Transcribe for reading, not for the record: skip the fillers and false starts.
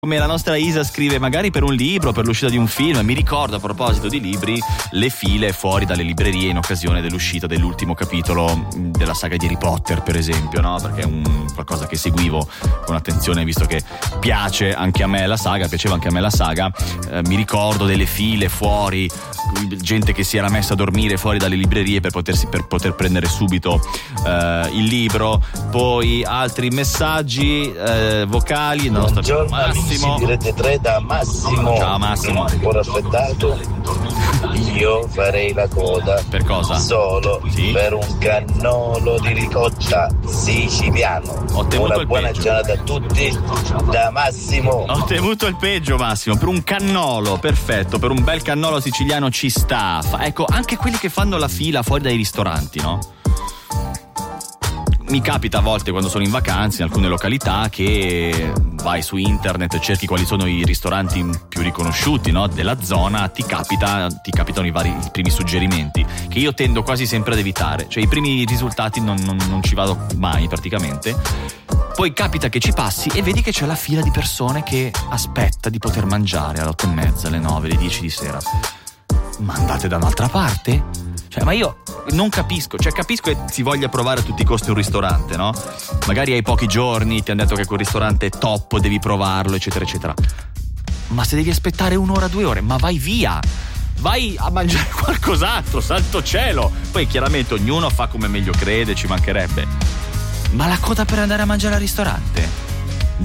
Come la nostra Isa scrive, magari per un libro, per l'uscita di un film. Mi ricordo, a proposito di libri, le file fuori dalle librerie in occasione dell'uscita dell'ultimo capitolo della saga di Harry Potter, per esempio, no? Perché è qualcosa che seguivo con attenzione, visto che piaceva anche a me la saga. Mi ricordo delle file fuori, gente che si era messa a dormire fuori dalle librerie per poter prendere subito il libro. Poi altri messaggi vocali. Buongiorno di Rete 3 da Massimo. Ciao Massimo. Ancora aspettato? Io farei la coda. Per cosa? Solo per un cannolo di ricotta siciliano. Una buona giornata a tutti da Massimo. Ho temuto il peggio, Massimo. Per un cannolo, perfetto. Per un bel cannolo siciliano ci sta. Ecco, anche quelli che fanno la fila fuori dai ristoranti, no? Mi capita a volte quando sono in vacanza in alcune località che vai su internet e cerchi quali sono i ristoranti più riconosciuti, no, della zona. Ti capitano i primi suggerimenti che io tendo quasi sempre ad evitare, cioè i primi risultati non ci vado mai praticamente. Poi capita che ci passi e vedi che c'è la fila di persone che aspetta di poter mangiare alle 8:30, alle 9, alle 10 di sera. Ma andate da un'altra parte? Cioè, ma io non capisco, capisco che si voglia provare a tutti i costi un ristorante, no? Magari hai pochi giorni, ti hanno detto che quel ristorante è top, devi provarlo, eccetera, eccetera. Ma se devi aspettare 1 ora, 2 ore, ma vai via! Vai a mangiare qualcos'altro, santo cielo! Poi chiaramente ognuno fa come meglio crede, ci mancherebbe. Ma la coda per andare a mangiare al ristorante?